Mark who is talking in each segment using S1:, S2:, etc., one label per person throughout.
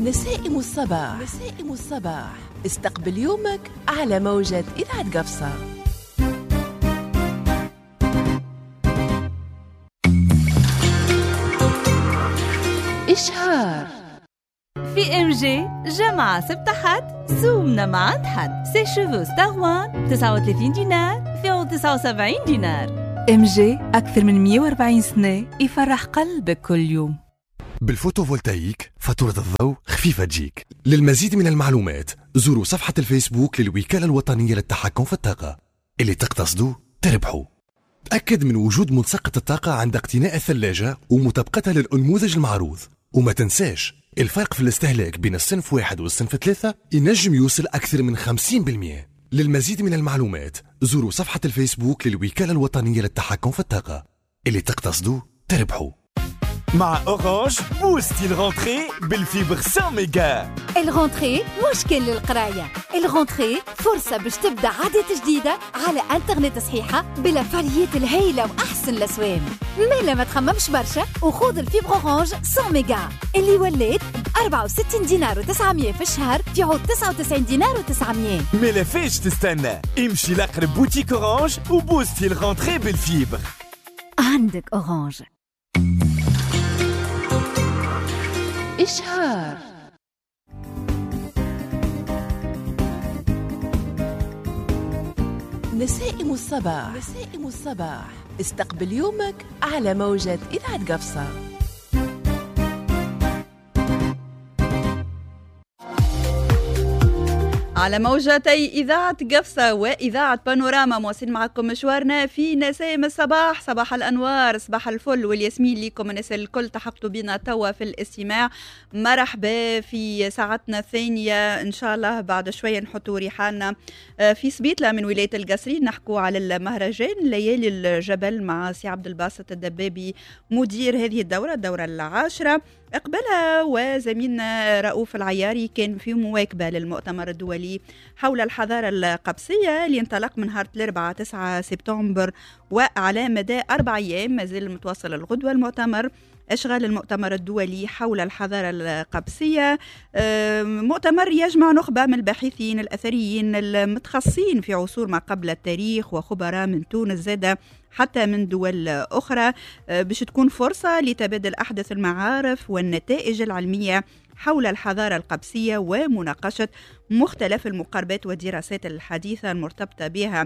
S1: نسائم الصباح استقبل يومك على موجة إذاعة قفصة. إشهار
S2: في ام جي جمعة سبت حد سومنا ما عند حد سي شوفو ستار وان 39 دينار في 79 دينار. ام جي أكثر من 140 سنة يفرح قلبك كل يوم.
S3: بالفوتوفولتايك فاتورة الضوء خفيفة تجيك. للمزيد من المعلومات زوروا صفحة الفيسبوك للوكالة الوطنية للتحكم في الطاقة. اللي تقتصدوا تربحوا. تأكد من وجود ملصقة الطاقة عند اقتناء الثلاجة ومطابقتها للأنموذج المعروض. وما تنساش الفرق في الاستهلاك بين الصنف 1 والصنف 3 ينجم يوصل أكثر من 50%. للمزيد من المعلومات زوروا صفحة الفيسبوك للوكالة الوطنية للتحكم في الطاقة. اللي تقتصدوا تربحوا.
S4: مع أورانج بوستي الغونتري بالفيبر 100 ميجا.
S5: الغونتري مشكل للقراية. الغونتري فرصة باش تبدأ عادة جديدة على انترنت صحيحة بلا فاليات الهيلة وأحسن الأسوام. مالا ما تخممش برشا وخوض الفيبر أورانج 100 ميجا اللي وليت 64 دينار و900 في الشهر في عود 99 دينار و900.
S4: مالا فيش تستنى، امشي لأقرب بوتيك أورانج وبوستي الغونتري بالفيبر.
S5: عندك أورانج.
S1: إشهار نسائم الصباح استقبل يومك على موجة إذاعة قفصة.
S2: على موجتي إذاعة قفصة وإذاعة بانوراما مواصلين معكم مشوارنا في نسائم الصباح. صباح الأنوار، صباح الفل والياسمين لكم الناس الكل تحقتوا بنا توا في الاستماع. مرحبا في ساعتنا الثانية إن شاء الله. بعد شوية نحطوا ريحاننا في سبيتلا من ولاية القصرين، نحكوا على المهرجان ليالي الجبل مع سي عبد الباسط الدبابي مدير هذه الدورة 10. قبلها وزميلنا رؤوف العياري كان في مواكبة للمؤتمر الدولي حول الحضارة القبسية اللي انطلق من نهار الأربعاء 9 سبتمبر وعلى مدى 4 أيام ما زال متواصل الغدوة المؤتمر. أشغال المؤتمر الدولي حول الحضارة القبسية مؤتمر يجمع نخبة من الباحثين الأثريين المتخصصين في عصور ما قبل التاريخ وخبراء من تونس زادة حتى من دول أخرى باش تكون فرصة لتبادل أحدث المعارف والنتائج العلمية حول الحضارة القبسية ومناقشة مختلف المقاربات والدراسات الحديثة المرتبطة بها.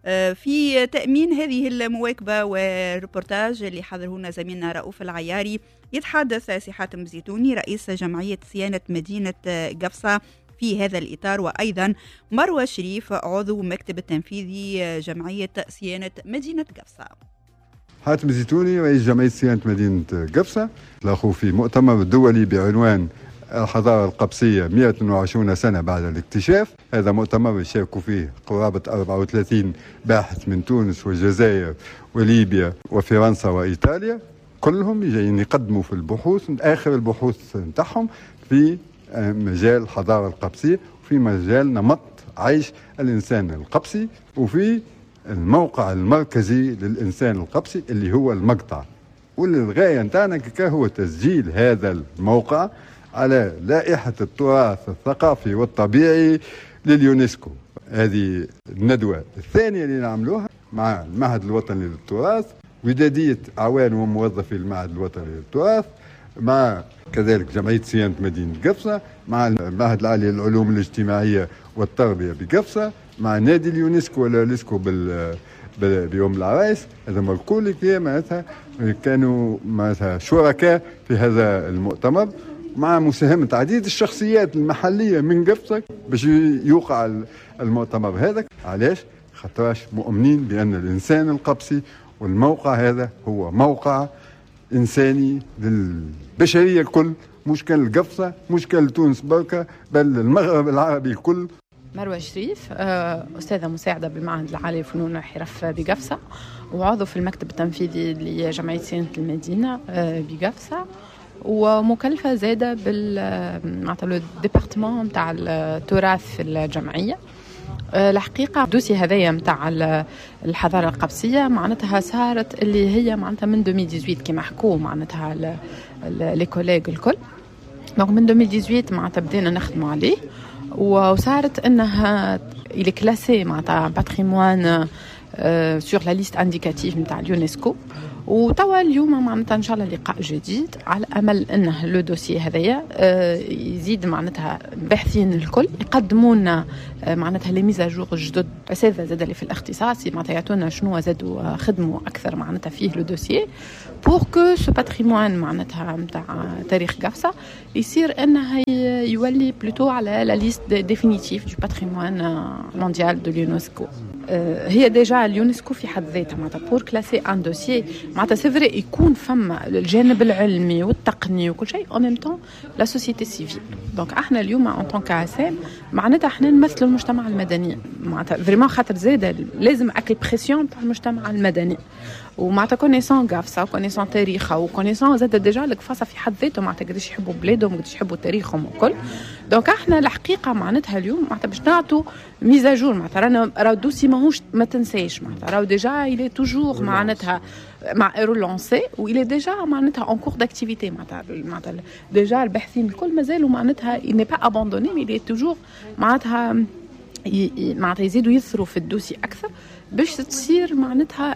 S2: في تأمين هذه المواكبة والريبورتاج اللي حضرهنا زميلنا رؤوف العياري يتحدث سي حاتم زيتوني رئيس جمعية صيانة مدينة قفصة في هذا الإطار، وأيضا مروة شريف عضو مكتب التنفيذي جمعية صيانة مدينة قفصة.
S6: حاتم زيتوني رئيس جمعية صيانة مدينة قفصة لاخو في مؤتمر دولي بعنوان الحضارة القبسية 120 سنة بعد الاكتشاف. هذا مؤتمر يشاركوا فيه قرابة 34 باحث من تونس والجزائر وليبيا وفرنسا وإيطاليا، كلهم جايين يقدموا في البحوث آخر البحوث نتاعهم في مجال الحضارة القبسية وفي مجال نمط عيش الإنسان القبسي وفي الموقع المركزي للإنسان القبسي اللي هو المقطع. والغاية نتاعنا هو تسجيل هذا الموقع على لائحة التراث الثقافي والطبيعي لليونسكو. هذه الندوة الثانية اللي نعملوها مع المعهد الوطني للتراث، ودادية أعوان وموظفي المعهد الوطني للتراث، مع كذلك جمعية صيانة مدينة قفصة، مع المعهد العالي للعلوم الاجتماعية والتربية بقفصة، مع نادي اليونسكو واليونسكو بيوم العرايس. هذا الكل معناتها كانوا معناتها شركاء في هذا المؤتمر، مع مساهمة عديد الشخصيات المحلية من قفصة باش يوقع المؤتمر هذا. علاش؟ خاطرش مؤمنين بأن الإنسان القبسي والموقع هذا هو موقع إنساني للبشرية الكل، مش كان القفصة، مش كان تونس بركة، بل المغرب العربي الكل.
S7: مروة شريف أستاذة مساعدة بالمعهد العالي للفنون والحرف بقفصة، وعضو في المكتب التنفيذي لجمعية صيانة المدينة بقفصة، ومكلفة زادة بالديبارتمون متاع التراث في الجمعية. الحقيقة دوسي هذايا متاع الحضارة القبسية معناتها صارت اللي هي معناتها من 2018 كما حكوا معناتها لي كوليج الكل، دونك من 2018 معناتها بدينا نخدموا عليه وصارت انها il est classé معناتها باتريموان sur la liste indicative نتاع اليونسكو. وتوا اليوم معناتها ان شاء الله لقاء جديد على امل انه لو دوسي هذايا يزيد معناتها الباحثين الكل يقدموا لنا معناتها لي ميزاجور جدد، اساتذه زاد اللي في الاختصاص معناتها يعطونا شنو زادوا خدموا اكثر معناتها فيه لو دوسي بور كو سو باتريموان معناتها نتاع تاريخ قفصه يصير انه يولي بلوتو على لا ليست ديفينيتيف دو باتريموان مونديال دو اليونسكو. هي ديجا اليونسكو في حد ذاتها معناتها بور كلاسي ان دوسيي معناتها سيفري يكون فما الجانب العلمي والتقني وكل شيء en même temps la société civile. دونك احنا اليوم ان طون كاسام معناتها احنا نمثلوا المجتمع المدني معناتها فريمون خاطر زاده لازم اكل بريسيون تاع المجتمع المدني ومعناتها كونيسون قفصه وكونيسون تاريخها وكونيسون زاده ديجا القفصه في حد ذاته معناتها قداش يحبوا بلادهم وقداش يحبوا تاريخهم وكل. دونك احنا الحقيقه معناتها اليوم معناتها باش نعطوا ميزاجور معناتها رانا دوسي ماهوش ما تنساش معناتها راهو ديجا il est toujours معناتها مع رولانسي و il est déjà معناتها en cours d'activité معناتها ديجا الباحثين الكل مازالوا معناتها il n'est pas abandonné mais il est toujours معناتها يزيدوا يثروا في الدوسي اكثر باش تصير معناتها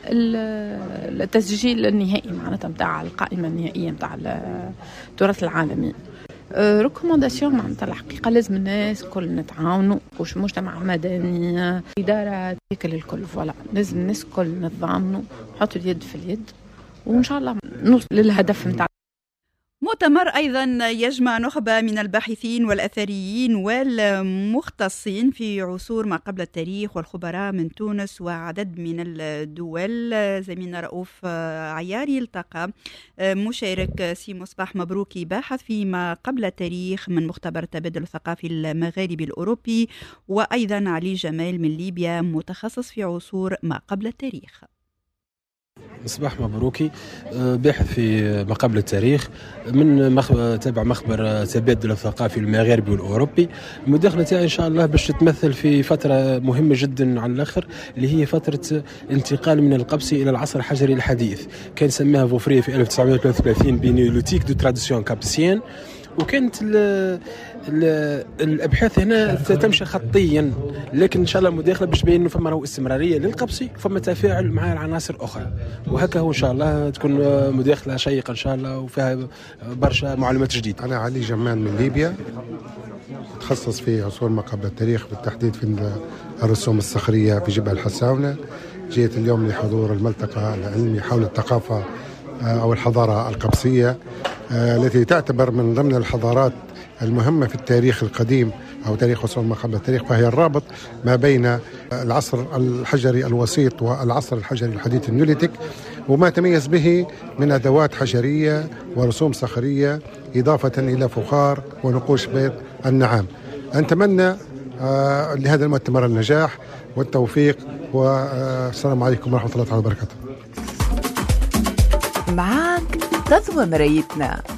S7: التسجيل النهائي معناتها نتاع القائمه النهائيه نتاع التراث العالمي. ريكومونداسيون معناتها الحقيقه لازم الناس الكل نتعاونوا وش مجتمع مدني اداره الكل فوالا لازم الناس الكل نتضامنوا نحطوا اليد في اليد وان شاء الله نوصل للهدف نتاع.
S2: مؤتمر أيضا يجمع نخبة من الباحثين والأثريين والمختصين في عصور ما قبل التاريخ والخبراء من تونس وعدد من الدول. زميلنا رؤوف عياري التقى مشارك سي مصباح مبروكي باحث في ما قبل التاريخ من مختبر التبادل الثقافي المغاربي الأوروبي، وأيضا علي جمال من ليبيا متخصص في عصور ما قبل التاريخ.
S8: مصباح مبروكي باحث في ما قبل التاريخ من تابع مخبر التبادل الثقافي المغاربي والأوروبي. المداخلة تاعي إن شاء الله باش تتمثل في فترة مهمة جدا على الآخر اللي هي فترة انتقال من القبسي إلى العصر الحجري الحديث. كان سماها فوفري في 1933 بنيولوتيك دو تراديسيون كابسيان، وكانت الابحاث هنا تمشي خطيا، لكن ان شاء الله المداخله باش تبين انه فما راهو استمراريه للقبسي وفما تفاعل مع العناصر اخرى، وهكا هو ان شاء الله تكون مداخله شيقه ان شاء الله وفيها برشا معلومات جديده.
S9: انا علي جمال من ليبيا، متخصص في عصور ما قبل التاريخ بالتحديد في الرسوم الصخريه في جبل الحساونه. جيت اليوم لحضور الملتقى العلمي حول الثقافه او الحضاره القبسيه التي تعتبر من ضمن الحضارات المهمة في التاريخ القديم أو تاريخ عصور ما قبل التاريخ، فهي الرابط ما بين العصر الحجري الوسيط والعصر الحجري الحديث النيوليتيك، وما تميز به من أدوات حجرية ورسوم صخرية إضافة إلى فخار ونقوش بيض النعام. أتمنى لهذا المؤتمر النجاح والتوفيق، والسلام عليكم ورحمة الله تعالى وبركاته.
S1: معاك تضوى مرايتنا.